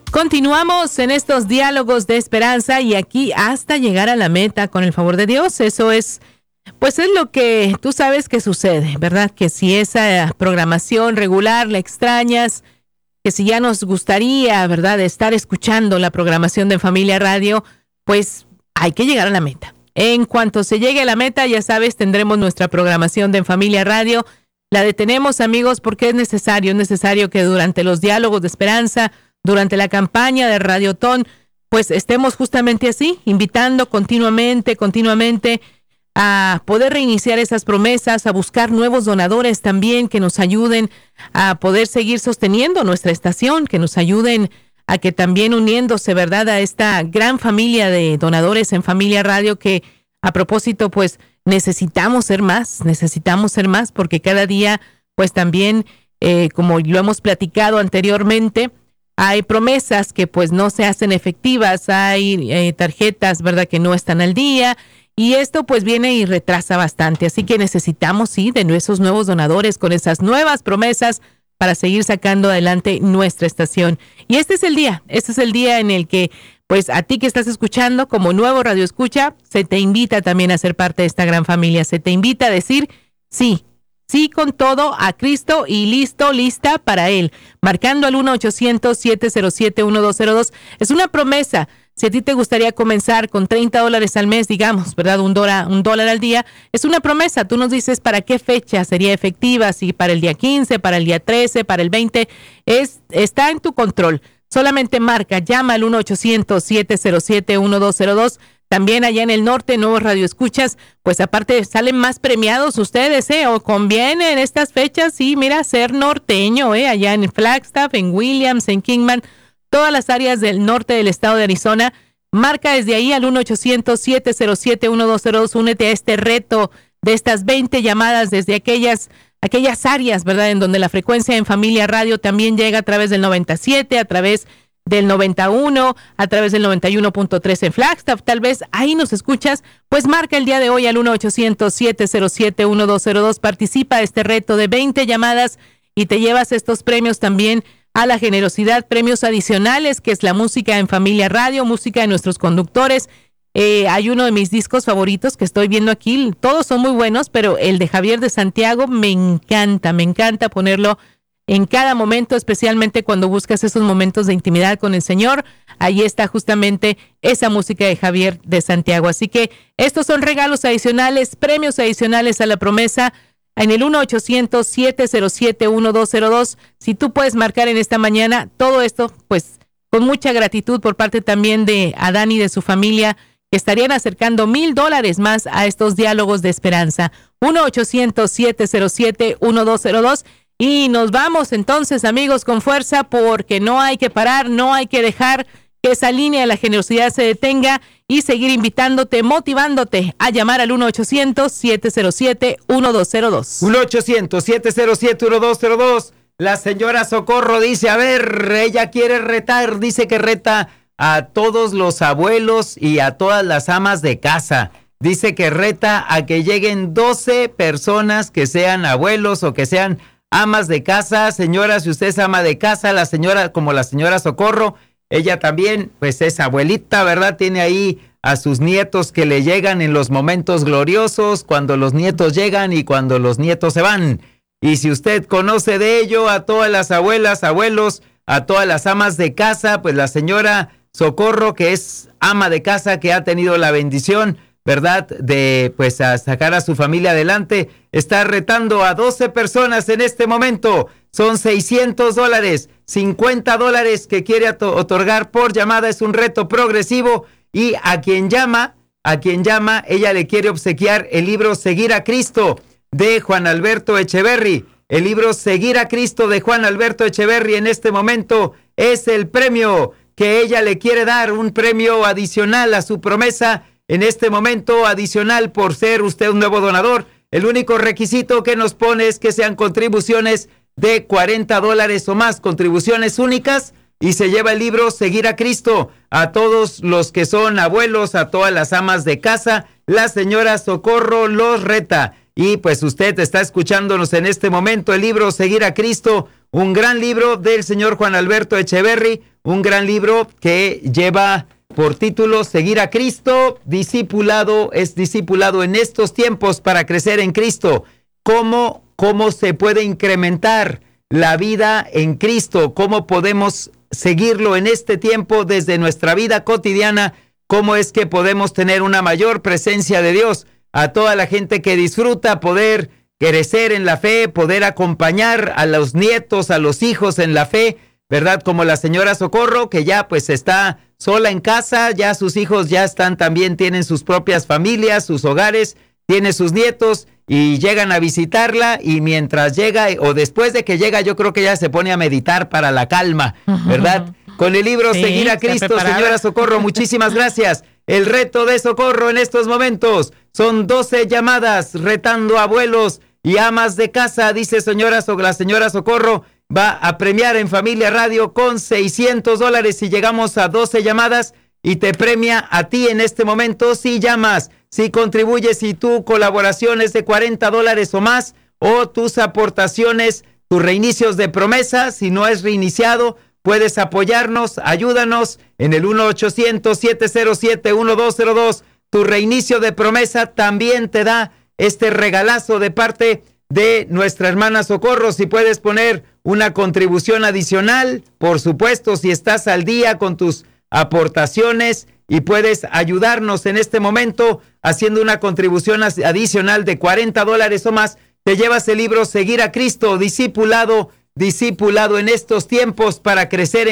Continuamos en estos diálogos de esperanza y aquí hasta llegar a la meta con el favor de Dios. Eso es, pues es lo que tú sabes que sucede, ¿verdad? Que si esa programación regular la extrañas, que si ya nos gustaría, ¿verdad?, estar escuchando la programación de Familia Radio, pues hay que llegar a la meta. En cuanto se llegue a la meta, ya sabes, tendremos nuestra programación de Familia Radio. La detenemos, amigos, porque es necesario que durante los diálogos de esperanza, durante la campaña de Radiotón, pues estemos justamente así, invitando continuamente a poder reiniciar esas promesas, a buscar nuevos donadores también que nos ayuden a poder seguir sosteniendo nuestra estación, que nos ayuden a que también uniéndose, ¿verdad?, a esta gran familia de donadores en Familia Radio, que a propósito, pues necesitamos ser más, porque cada día, pues también, como lo hemos platicado anteriormente, hay promesas que pues no se hacen efectivas, hay tarjetas, ¿verdad?, que no están al día, y esto pues viene y retrasa bastante. Así que necesitamos, sí, de esos nuevos donadores con esas nuevas promesas para seguir sacando adelante nuestra estación. Y este es el día en el que, pues a ti que estás escuchando como nuevo Radio Escucha, se te invita también a ser parte de esta gran familia. Se te invita a decir sí con todo a Cristo y lista para Él. Marcando al 1-800-707-1202. Es una promesa. Si a ti te gustaría comenzar con $30 al mes, digamos, ¿verdad? $1 al día, es una promesa. Tú nos dices para qué fecha sería efectiva, si para el día 15, para el día 13, para el 20. Está en tu control. Solamente llama al 1-800-707-1202. También allá en el norte, nuevos radioescuchas, pues aparte salen más premiados ustedes, o conviene en estas fechas, sí, mira, ser norteño, allá en Flagstaff, en Williams, en Kingman, todas las áreas del norte del estado de Arizona. Marca desde ahí al 1-800-707-1202, únete a este reto de estas 20 llamadas desde aquellas áreas, ¿verdad?, en donde la frecuencia en Familia Radio también llega a través del 97, a través del 91, a través del 91.3 en Flagstaff. Tal vez ahí nos escuchas, pues marca el día de hoy al 1-800-707-1202. Participa de este reto de 20 llamadas y te llevas estos premios también a la generosidad, premios adicionales, que es la música en Familia Radio, música de nuestros conductores. Hay uno de mis discos favoritos que estoy viendo aquí, todos son muy buenos, pero el de Javier de Santiago me encanta ponerlo en cada momento, especialmente cuando buscas esos momentos de intimidad con el Señor. Ahí está justamente esa música de Javier de Santiago. Así que estos son regalos adicionales, premios adicionales a la promesa en el 1-800-707-1202. Si tú puedes marcar en esta mañana, todo esto, pues con mucha gratitud por parte también de Adán y de su familia, que estarían acercando $1,000 más a estos diálogos de esperanza. 1-800-707-1202. Y nos vamos entonces, amigos, con fuerza, porque no hay que parar, no hay que dejar que esa línea de la generosidad se detenga, y seguir invitándote, motivándote a llamar al 1-800-707-1202. 1-800-707-1202. La señora Socorro dice, a ver, ella quiere retar, dice que reta a todos los abuelos y a todas las amas de casa. Dice que reta a que lleguen 12 personas que sean abuelos o que sean amas de casa. Señora, si usted es ama de casa, la señora, como la señora Socorro, ella también, pues es abuelita, ¿verdad? Tiene ahí a sus nietos que le llegan en los momentos gloriosos, cuando los nietos llegan y cuando los nietos se van. Y si usted conoce de ello a todas las abuelas, abuelos, a todas las amas de casa, pues la señora Socorro, que es ama de casa, que ha tenido la bendición, ¿verdad?, de pues a sacar a su familia adelante, está retando a 12 personas en este momento. Son $600, $50 que quiere otorgar por llamada. Es un reto progresivo, y a quien llama, ella le quiere obsequiar el libro Seguir a Cristo de Juan Alberto Echeverry. El libro Seguir a Cristo de Juan Alberto Echeverry en este momento es el premio que ella le quiere dar, un premio adicional a su promesa. En este momento, adicional por ser usted un nuevo donador, el único requisito que nos pone es que sean contribuciones de $40 o más, contribuciones únicas, y se lleva el libro Seguir a Cristo. A todos los que son abuelos, a todas las amas de casa, la señora Socorro los reta. Y pues usted está escuchándonos en este momento, el libro Seguir a Cristo, un gran libro del señor Juan Alberto Echeverry, un gran libro que lleva por título Seguir a Cristo, discipulado en estos tiempos para crecer en Cristo. ¿Cómo se puede incrementar la vida en Cristo? ¿Cómo podemos seguirlo en este tiempo desde nuestra vida cotidiana? ¿Cómo es que podemos tener una mayor presencia de Dios? A toda la gente que disfruta poder crecer en la fe, poder acompañar a los nietos, a los hijos en la fe, ¿verdad? Como la señora Socorro, que ya pues está sola en casa, ya sus hijos ya están también, tienen sus propias familias, sus hogares, tiene sus nietos y llegan a visitarla, y mientras llega o después de que llega, yo creo que ya se pone a meditar para la calma, ¿verdad? Con el libro Seguir a Cristo, señora Socorro, muchísimas gracias. El reto de Socorro en estos momentos son 12 llamadas retando a abuelos y amas de casa, dice la señora Socorro. Va a premiar en Familia Radio con $600 si llegamos a 12 llamadas, y te premia a ti en este momento si llamas, si contribuyes, y tu colaboración es de $40 o más, o tus aportaciones, tus reinicios de promesa, si no es reiniciado, puedes apoyarnos, ayúdanos en el 1-800-707-1202. Tu reinicio de promesa también te da este regalazo de parte de nuestra hermana Socorro. Si puedes poner una contribución adicional, por supuesto, si estás al día con tus aportaciones y puedes ayudarnos en este momento haciendo una contribución adicional de $40 o más, te llevas el libro Seguir a Cristo, discipulado en estos tiempos para crecer en